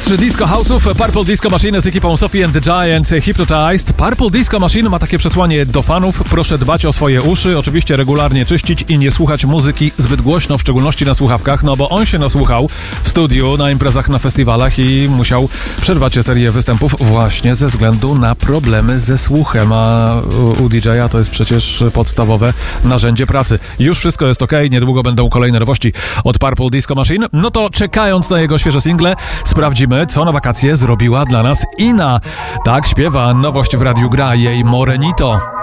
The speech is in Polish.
Mistrz Disco House'ów Purple Disco Machine z ekipą Sophie and the Giants Hypnotized. Purple Disco Machine ma takie przesłanie do fanów: proszę dbać o swoje uszy, oczywiście regularnie czyścić i nie słuchać muzyki zbyt głośno, w szczególności na słuchawkach, no bo on się nasłuchał w studiu, na imprezach, na festiwalach i musiał przerwać serię występów właśnie ze względu na problemy ze słuchem, a u DJ-a to jest przecież podstawowe narzędzie pracy. Już wszystko jest okej, niedługo będą kolejne nowości od Purple Disco Machine. No to czekając na jego świeże single, sprawdzimy, co na wakacje zrobiła dla nas Ina. Tak śpiewa, nowość w radiu gra jej Morenito.